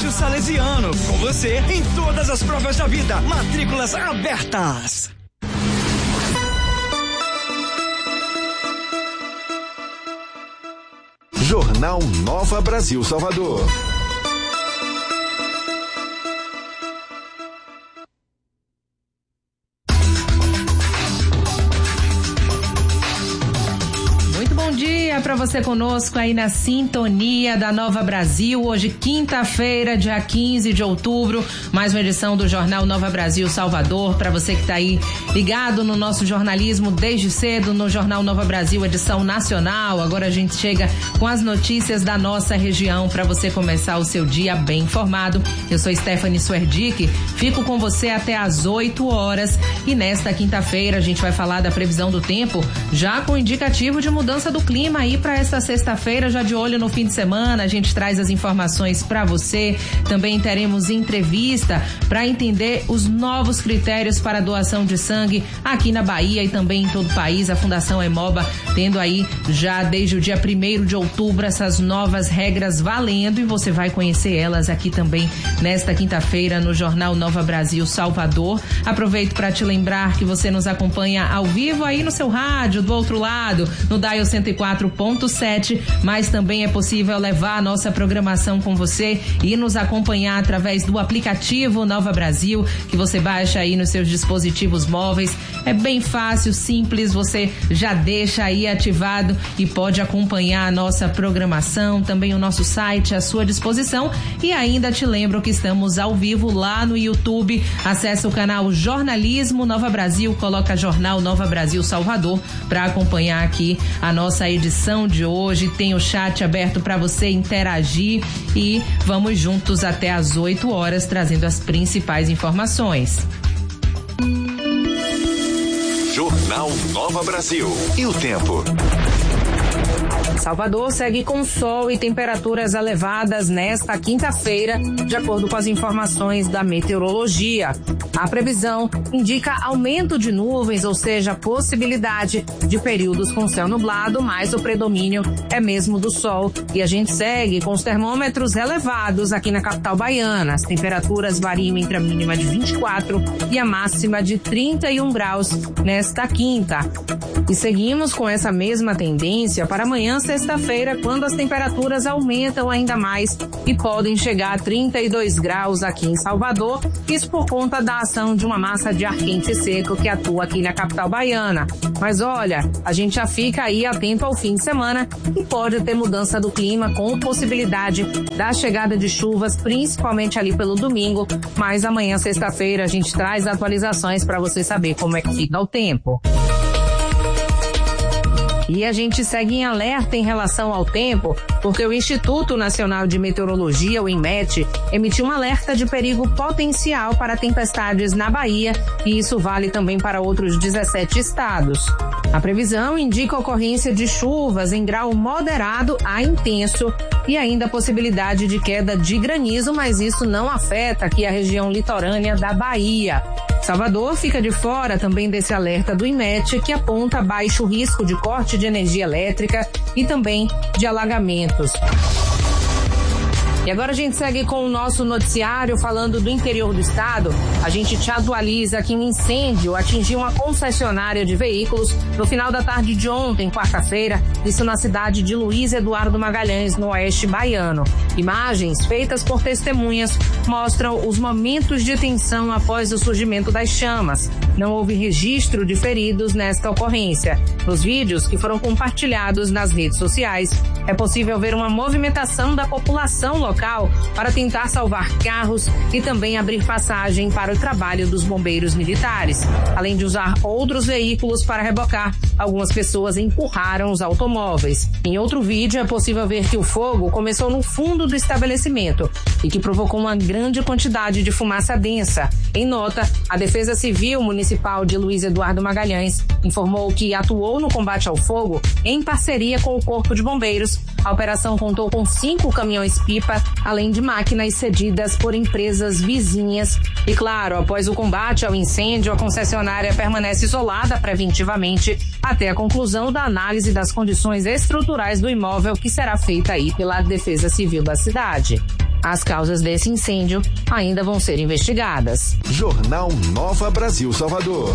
Colégio Salesiano, com você em todas as provas da vida. Matrículas abertas. Jornal Nova Brasil Salvador. Para você conosco aí na sintonia da Nova Brasil, hoje quinta-feira, dia 15 de outubro, mais uma edição do Jornal Nova Brasil Salvador, para você que está aí ligado no nosso jornalismo desde cedo, no Jornal Nova Brasil, edição nacional. Agora a gente chega com as notícias da nossa região para você começar o seu dia bem informado. Eu sou Stephanie Suerdick, fico com você até às 8 horas e nesta quinta-feira a gente vai falar da previsão do tempo, já com indicativo de mudança do clima aí para esta sexta-feira, já de olho no fim de semana. A gente traz as informações para você. Também teremos entrevista para entender os novos critérios para a doação de sangue aqui na Bahia e também em todo o país. A Fundação Hemoba tendo aí já desde o dia 1º de outubro essas novas regras valendo e você vai conhecer elas aqui também nesta quinta-feira no Jornal Nova Brasil Salvador. Aproveito para te lembrar que você nos acompanha ao vivo aí no seu rádio, do outro lado, no Dial 104.7, mas também é possível levar a nossa programação com você e nos acompanhar através do aplicativo Nova Brasil, que você baixa aí nos seus dispositivos móveis. É bem fácil, simples, você já deixa aí ativado e pode acompanhar a nossa programação, também o nosso site à sua disposição. E ainda te lembro que estamos ao vivo lá no YouTube. Acesse o canal Jornalismo Nova Brasil, coloca Jornal Nova Brasil Salvador para acompanhar aqui a nossa edição de hoje. Tem o chat aberto para você interagir e vamos juntos até às 8 horas trazendo as principais informações. Jornal Nova Brasil. E o tempo? Salvador segue com sol e temperaturas elevadas nesta quinta-feira, de acordo com as informações da meteorologia. A previsão indica aumento de nuvens, ou seja, possibilidade de períodos com céu nublado, mas o predomínio é mesmo do sol. E a gente segue com os termômetros elevados aqui na capital baiana. As temperaturas variam entre a mínima de 24 e a máxima de 31 graus nesta quinta. E seguimos com essa mesma tendência para amanhã, sexta-feira, quando as temperaturas aumentam ainda mais e podem chegar a 32 graus aqui em Salvador, isso por conta da ação de uma massa de ar quente e seco que atua aqui na capital baiana. Mas olha, a gente já fica aí atento ao fim de semana e pode ter mudança do clima com possibilidade da chegada de chuvas, principalmente ali pelo domingo, mas amanhã, sexta-feira, a gente traz atualizações para você saber como é que fica o tempo. E a gente segue em alerta em relação ao tempo, porque o Instituto Nacional de Meteorologia, o INMET, emitiu um alerta de perigo potencial para tempestades na Bahia, e isso vale também para outros 17 estados. A previsão indica a ocorrência de chuvas em grau moderado a intenso e ainda a possibilidade de queda de granizo, mas isso não afeta aqui a região litorânea da Bahia. Salvador fica de fora também desse alerta do INMET, que aponta baixo risco de corte de energia elétrica e também de alagamentos. E agora a gente segue com o nosso noticiário falando do interior do estado. A gente te atualiza que um incêndio atingiu uma concessionária de veículos no final da tarde de ontem, quarta-feira, isso na cidade de Luiz Eduardo Magalhães, no oeste baiano. Imagens feitas por testemunhas mostram os momentos de tensão após o surgimento das chamas. Não houve registro de feridos nesta ocorrência. Nos vídeos que foram compartilhados nas redes sociais, é possível ver uma movimentação da população local para tentar salvar carros e também abrir passagem para o trabalho dos bombeiros militares. Além de usar outros veículos para rebocar, algumas pessoas empurraram os automóveis. Em outro vídeo é possível ver que o fogo começou no fundo do estabelecimento e que provocou uma grande quantidade de fumaça densa. Em nota, a Defesa Civil Municipal de Luiz Eduardo Magalhães informou que atuou no combate ao fogo em parceria com o Corpo de Bombeiros. A operação contou com 5 caminhões-pipa, além de máquinas cedidas por empresas vizinhas. E claro, após o combate ao incêndio, a concessionária permanece isolada preventivamente até a conclusão da análise das condições estruturais do imóvel, que será feita aí pela Defesa Civil da cidade. As causas desse incêndio ainda vão ser investigadas. Jornal Nova Brasil Salvador.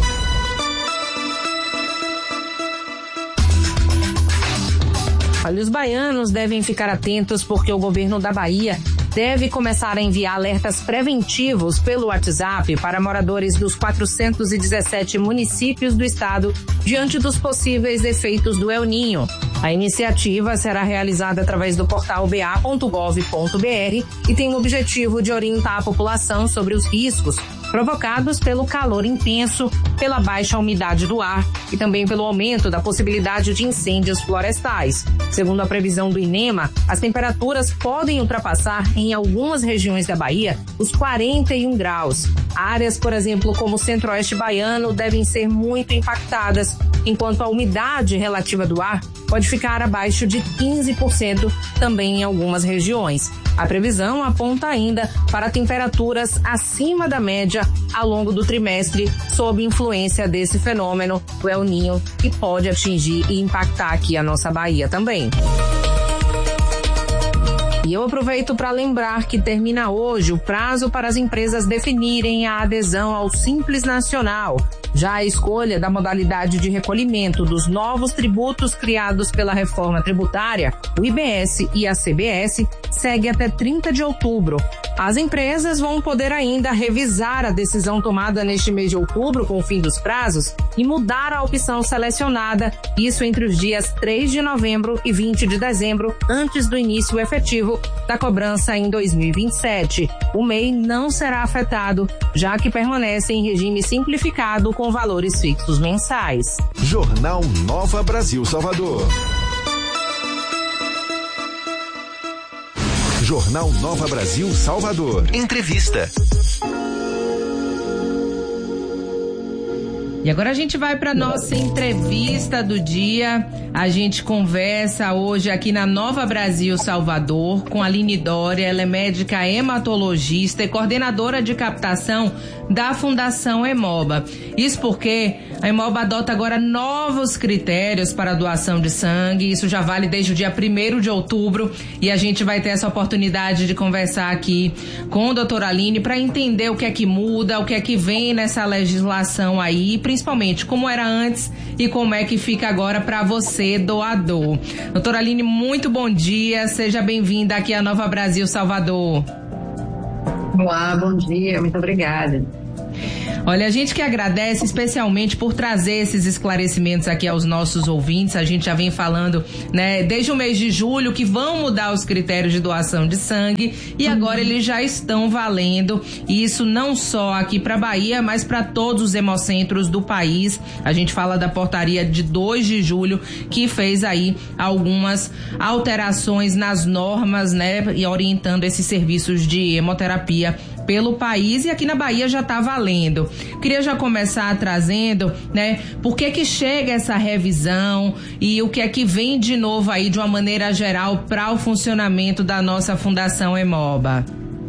Olha, os baianos devem ficar atentos porque o governo da Bahia deve começar a enviar alertas preventivos pelo WhatsApp para moradores dos 417 municípios do estado diante dos possíveis efeitos do El Ninho. A iniciativa será realizada através do portal ba.gov.br e tem o objetivo de orientar a população sobre os riscos provocados pelo calor intenso, pela baixa umidade do ar e também pelo aumento da possibilidade de incêndios florestais. Segundo a previsão do INEMA, as temperaturas podem ultrapassar em algumas regiões da Bahia os 41 graus. Áreas, por exemplo, como o centro-oeste baiano, devem ser muito impactadas, enquanto a umidade relativa do ar pode ficar abaixo de 15% também em algumas regiões. A previsão aponta ainda para temperaturas acima da média ao longo do trimestre, sob influência desse fenômeno, o El Ninho, que pode atingir e impactar aqui a nossa Bahia também. E eu aproveito para lembrar que termina hoje o prazo para as empresas definirem a adesão ao Simples Nacional. Já a escolha da modalidade de recolhimento dos novos tributos criados pela reforma tributária, o IBS e a CBS, segue até 30 de outubro. As empresas vão poder ainda revisar a decisão tomada neste mês de outubro, com o fim dos prazos, e mudar a opção selecionada, isso entre os dias 3 de novembro e 20 de dezembro, antes do início efetivo da cobrança em 2027. O MEI não será afetado, já que permanece em regime simplificado com valores fixos mensais. Jornal Nova Brasil Salvador. Jornal Nova Brasil Salvador. Entrevista. E agora a gente vai para nossa entrevista do dia. A gente conversa hoje aqui na Nova Brasil Salvador com a Aline Dória. Ela é médica hematologista e coordenadora de captação da Fundação Hemoba. Isso porque a Hemoba adota agora novos critérios para a doação de sangue. Isso já vale desde o dia 1º de outubro e a gente vai ter essa oportunidade de conversar aqui com a doutora Aline para entender o que é que muda, o que é que vem nessa legislação aí, principalmente como era antes e como é que fica agora para você, doador. Doutora Aline, muito bom dia, seja bem-vinda aqui à Nova Brasil Salvador. Olá, bom dia, muito obrigada. Olha, a gente que agradece especialmente por trazer esses esclarecimentos aqui aos nossos ouvintes. A gente já vem falando, né, desde o mês de julho que vão mudar os critérios de doação de sangue e agora eles já estão valendo. Isso não só aqui para Bahia, mas para todos os hemocentros do país. A gente fala da portaria de 2 de julho que fez aí algumas alterações nas normas, né, e orientando esses serviços de hemoterapia pelo país, e aqui na Bahia já está valendo. Queria já começar trazendo, né, por que chega essa revisão e o que é que vem de novo aí de uma maneira geral para o funcionamento da nossa Fundação Hemoba.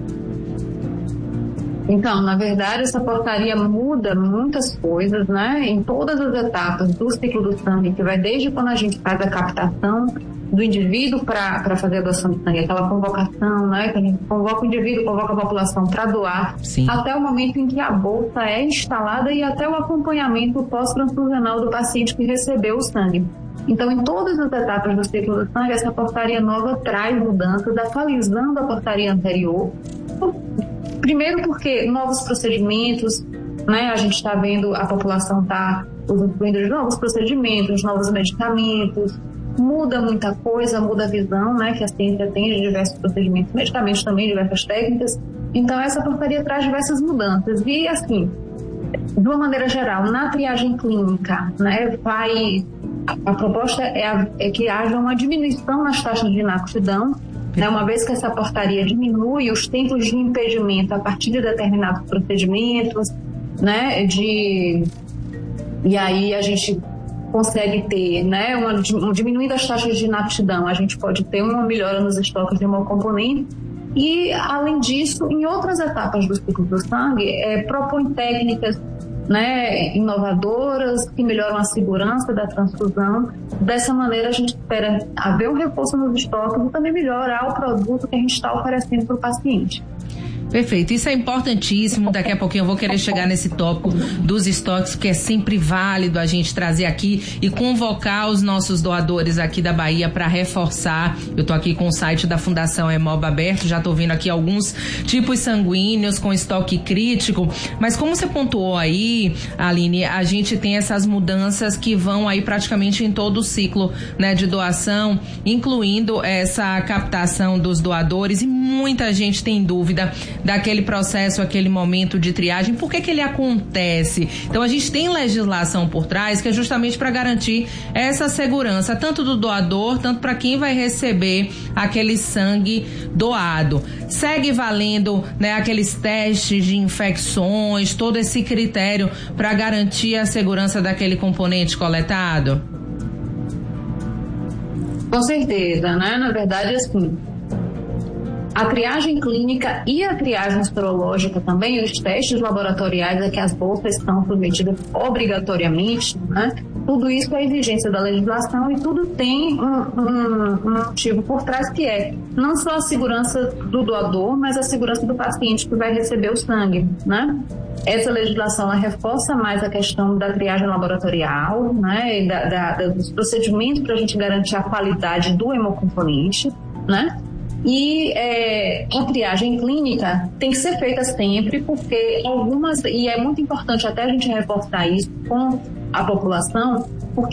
Então, na verdade, essa portaria muda muitas coisas, né, em todas as etapas do ciclo do sangue, que vai desde quando a gente faz a captação do indivíduo para fazer a doação de sangue, aquela convocação, né, que a gente convoca o indivíduo, convoca a população para doar, sim, até o momento em que a bolsa é instalada e até o acompanhamento pós-transfusional do paciente que recebeu o sangue. Então, em todas as etapas do ciclo do sangue, essa portaria nova traz mudanças, atualizando a portaria anterior. Primeiro porque novos procedimentos, né, a gente está vendo a população está usufruindo de novos procedimentos, novos medicamentos, muda muita coisa, muda a visão, né, que a ciência tem de diversos procedimentos, medicamentos também, diversas técnicas. Então, essa portaria traz diversas mudanças. E, assim, de uma maneira geral, na triagem clínica, né, a proposta é que haja uma diminuição nas taxas de inoxidão, né, uma vez que essa portaria diminui os tempos de impedimento a partir de determinados procedimentos, né, e aí a gente consegue ter, né, diminuindo as taxas de inaptidão, a gente pode ter uma melhora nos estoques de hemocomponente e, além disso, em outras etapas do ciclo do sangue, propõe técnicas né, inovadoras, que melhoram a segurança da transfusão. Dessa maneira, a gente espera haver um reforço nos estoques e também melhorar o produto que a gente está oferecendo para o paciente. Perfeito, isso é importantíssimo. Daqui a pouquinho eu vou querer chegar nesse tópico dos estoques, porque é sempre válido a gente trazer aqui e convocar os nossos doadores aqui da Bahia para reforçar. Eu tô aqui com o site da Fundação Hemoba aberto, já tô vendo aqui alguns tipos sanguíneos com estoque crítico, mas como você pontuou aí, Aline, a gente tem essas mudanças que vão aí praticamente em todo o ciclo, né, de doação, incluindo essa captação dos doadores, e muita gente tem dúvida daquele processo, aquele momento de triagem, por que ele acontece? Então a gente tem legislação por trás que é justamente para garantir essa segurança, tanto do doador, tanto para quem vai receber aquele sangue doado. Segue valendo, né, aqueles testes de infecções, todo esse critério para garantir a segurança daquele componente coletado? Com certeza, né? Na verdade, assim, a triagem clínica e a triagem sorológica também, os testes laboratoriais a que as bolsas estão submetidas obrigatoriamente, né? Tudo isso é exigência da legislação e tudo tem um motivo por trás, que é não só a segurança do doador, mas a segurança do paciente que vai receber o sangue, né? Essa legislação ela reforça mais a questão da triagem laboratorial, né? E dos procedimentos para a gente garantir a qualidade do hemocomponente, né? E a triagem clínica tem que ser feita sempre, porque e é muito importante até a gente reforçar isso com a população, porque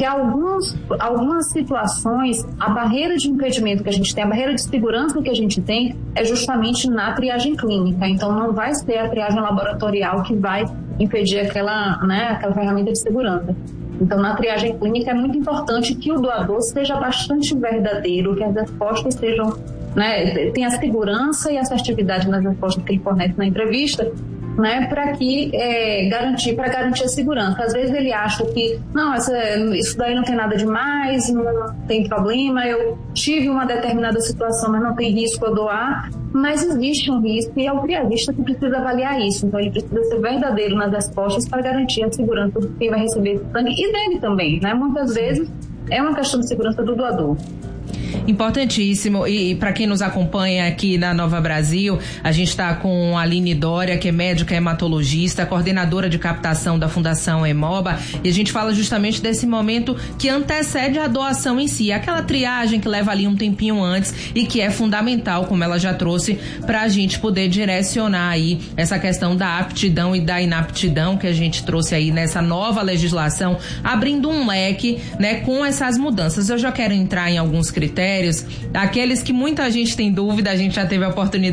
algumas situações, a barreira de impedimento que a gente tem, a barreira de segurança que a gente tem é justamente na triagem clínica. Então não vai ser a triagem laboratorial que vai impedir aquela ferramenta de segurança. Então, na triagem clínica é muito importante que o doador seja bastante verdadeiro, que as respostas sejam, né, tenha segurança e assertividade nas respostas que ele fornece na entrevista, né, para garantir a segurança. Às vezes ele acha que não, isso daí não tem nada demais, não tem problema, eu tive uma determinada situação, mas não tem risco eu doar. Mas existe um risco e é o triagista que precisa avaliar isso. Então ele precisa ser verdadeiro nas respostas para garantir a segurança de quem vai receber esse sangue e dele também, né? Muitas vezes é uma questão de segurança do doador. Importantíssimo. E para quem nos acompanha aqui na Nova Brasil, a gente está com a Aline Dória, que é médica hematologista, coordenadora de captação da Fundação Hemoba, e a gente fala justamente desse momento que antecede a doação em si, aquela triagem que leva ali um tempinho antes e que é fundamental, como ela já trouxe, para a gente poder direcionar aí essa questão da aptidão e da inaptidão que a gente trouxe aí nessa nova legislação, abrindo um leque, né, com essas mudanças. Eu já quero entrar em alguns critérios, aqueles que muita gente tem dúvida, a gente já teve a oportunidade